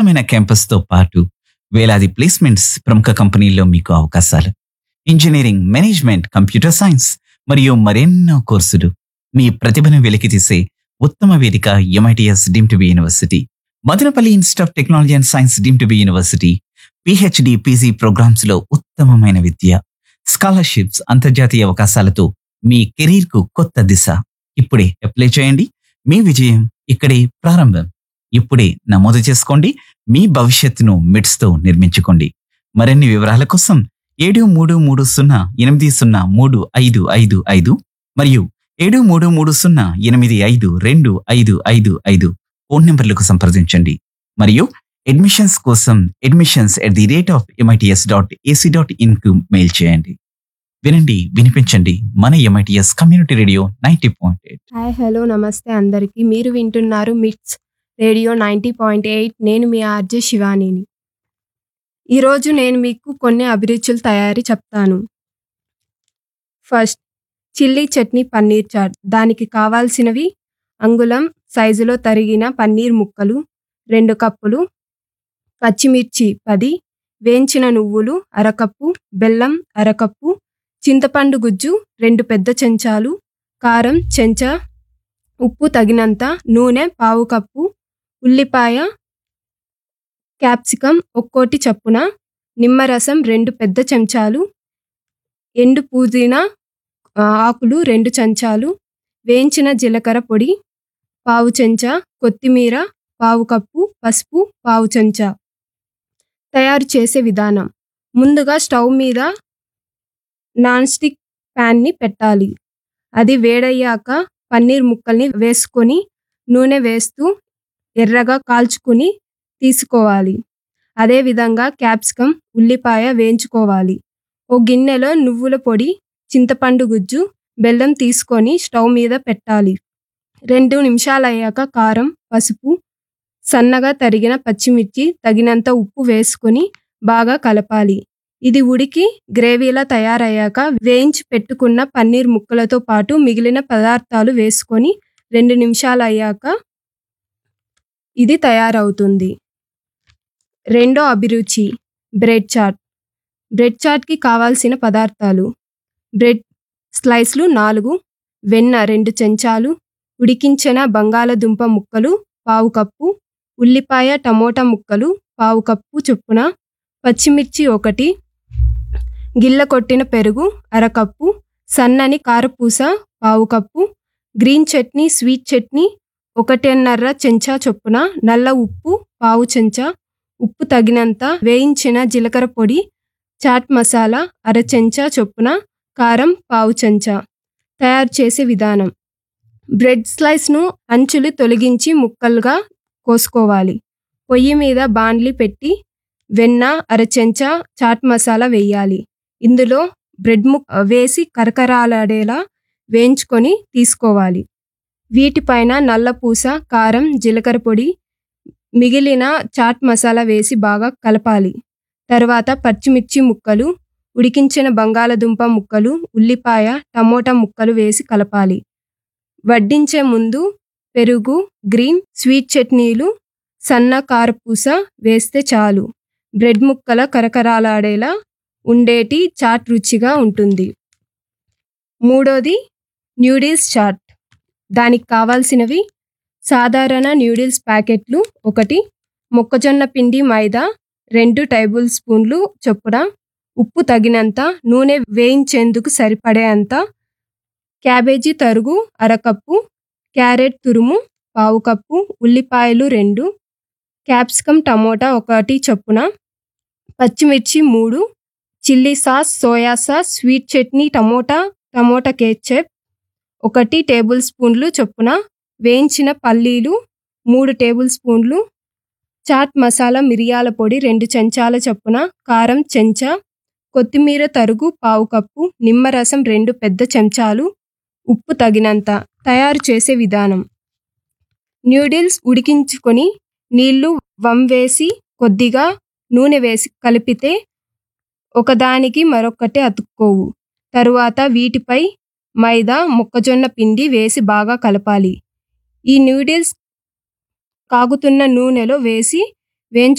విశాలమైన క్యాంపస్‌తో పాటు వేలాది ప్లేస్‌మెంట్స్ ప్రముఖ కంపెనీల్లో మీకు అవకాశాలు. ఇంజినీరింగ్, మేనేజ్మెంట్, కంప్యూటర్ సైన్స్ మరియు మరెన్నో కోర్సులు. మీ ప్రతిభను వెలికితీసే ఉత్తమ వేదిక MITS deemed to be university. Madanapalle institute of technology and science deemed to be university. PhD, PG programmes లో ఉత్తమమైన విద్య, స్కాలర్షిప్స్, అంతర్జాతీయ అవకాశాలతో మీ కెరీర్‌కు కొత్త దిశ. ఇప్పుడే అప్లై చేయండి. మీ విజయం ఇక్కడే ప్రారంభం. ఇప్పుడే నమోదు చేసుకోండి. మీ భవిష్యత్తును మిడ్స్‌తో నిర్మించుకోండి. మరిన్ని వివరాల కోసం 7330803555 మరియు 7330852255 ఫోన్ నంబర్లకు సంప్రదించండి. మరియు అడ్మిషన్స్ కోసం admissions@mits.ac.in కు మెయిల్ చేయండి. వినండి, వినిపించండి. మన MITS community radio 90.8. Hi, hello, నమస్తే అందరికీ. మీరు వింటున్నారు మిట్స్ రేడియో 90.8. నేను మీ ఆర్జే శివానీని. ఈరోజు నేను మీకు కొన్ని అభిరుచుల తయారీ చెప్తాను. First, chilli chutney paneer chat. దానికి కావాల్సినవి: అంగుళం సైజులో తరిగిన పన్నీర్ ముక్కలు 2 కప్పులు, పచ్చిమిర్చి 10, వేయించిన నువ్వులు అరకప్పు, బెల్లం అరకప్పు, చింతపండు గుజ్జు 2 పెద్ద చెంచాలు, కారం చెంచా, ఉప్పు తగినంత, నూనె పావు కప్పు, ఉల్లిపాయ, క్యాప్సికం ఒక్కోటి చప్పున, నిమ్మరసం 2 పెద్ద చెంచాలు, ఎండు పుదీనా ఆకులు 2 చెంచాలు, వేయించిన జీలకర్ర పొడి పావు చెంచా, కొత్తిమీర పావు కప్పు, పసుపు పావు చెంచా. తయారు చేసే విధానం: ముందుగా స్టవ్ మీద నాన్ స్టిక్ ప్యాన్ని పెట్టాలి. అది వేడయ్యాక పన్నీర్ ముక్కల్ని వేసుకొని నూనె వేస్తూ ఎర్రగా కాల్చుకుని తీసుకోవాలి. అదేవిధంగా క్యాప్సికం, ఉల్లిపాయ వేయించుకోవాలి. ఓ గిన్నెలో నువ్వుల పొడి, చింతపండు గుజ్జు, బెల్లం తీసుకొని స్టవ్ మీద పెట్టాలి. 2 నిమిషాలయ్యాక కారం, పసుపు, సన్నగా తరిగిన పచ్చిమిర్చి, తగినంత ఉప్పు వేసుకొని బాగా కలపాలి. ఇది ఉడికి గ్రేవీలా తయారయ్యాక వేయించి పెట్టుకున్న పన్నీర్ ముక్కలతో పాటు మిగిలిన పదార్థాలు వేసుకొని 2 నిమిషాలయ్యాక ఇది తయారవుతుంది. రెండో అభిరుచి బ్రెడ్ చాట్. బ్రెడ్ చాట్కి కావాల్సిన పదార్థాలు: బ్రెడ్ స్లైస్లు 4, వెన్న 2 చెంచాలు, ఉడికించిన బంగాళదుంప ముక్కలు పావు కప్పు, ఉల్లిపాయ టమోటా ముక్కలు పావు కప్పు చొప్పున, పచ్చిమిర్చి 1, గిల్ల కొట్టిన పెరుగు అరకప్పు, సన్నని కారపూస పావు cup, green chutney, sweet chutney 1.5 చెంచా చొప్పున, నల్ల ఉప్పు పావు చెంచా, ఉప్పు తగినంత, వేయించిన జీలకర్ర పొడి, చాట్ మసాలా అర చెంచా చొప్పున, కారం పావు చెంచా. తయారు చేసే విధానం: బ్రెడ్ స్లైస్ను అంచులు తొలగించి ముక్కలుగా కోసుకోవాలి. పొయ్యి మీద బాండ్లీ పెట్టి వెన్న అర చెంచా, చాట్ మసాలా వేయాలి. ఇందులో బ్రెడ్ వేసి కరకరాలాడేలా వేయించుకొని తీసుకోవాలి. వీటిపైన నల్లపూస, కారం, జీలకర్ర పొడి, మిగిలిన చాట్ మసాలా వేసి బాగా కలపాలి. తర్వాత పచ్చిమిర్చి ముక్కలు, ఉడికించిన బంగాళదుంప ముక్కలు, ఉల్లిపాయ, టమోటా ముక్కలు వేసి కలపాలి. వడ్డించే ముందు పెరుగు, గ్రీన్, స్వీట్ చట్నీలు, సన్న కారపూస వేస్తే చాలు. బ్రెడ్ ముక్కల కరకరాలాడేలా ఉండేటి చాట్ రుచిగా ఉంటుంది. మూడోది న్యూడిల్స్ చాట్. దానికి కావాల్సినవి: సాధారణ న్యూడిల్స్ ప్యాకెట్లు 1, మొక్కజొన్న పిండి మైదా 2 టేబుల్ స్పూన్లు చొప్పున, ఉప్పు తగినంత, నూనె వేయించేందుకు సరిపడేంత, క్యాబేజీ తరుగు అరకప్పు, క్యారెట్ తురుము పావు కప్పు, ఉల్లిపాయలు 2, క్యాప్సికం టమోటా 1 చొప్పున, పచ్చిమిర్చి 3, chilli sauce, soya sauce, sweet chutney, tomato ketchup 1 table స్పూన్లు చొప్పున, వేయించిన పల్లీలు 3 టేబుల్ స్పూన్లు, చాట్ మసాలా మిరియాల పొడి 2 చెంచాల చొప్పున, కారం చెంచా, కొత్తిమీర తరుగు పావు కప్పు, నిమ్మరసం 2 పెద్ద చెంచాలు, ఉప్పు తగినంత. తయారు చేసే విధానం: న్యూడిల్స్ ఉడికించుకొని నీళ్లు వంవేసి కొద్దిగా నూనె వేసి కలిపితే ఒకదానికి మరొకటి అతుక్కోవు. తరువాత వీటిపై మైదా, మొక్కజొన్న పిండి వేసి బాగా కలపాలి. ఈ న్యూడిల్స్ కాగుతున్న నూనెలో వేసి వేయించు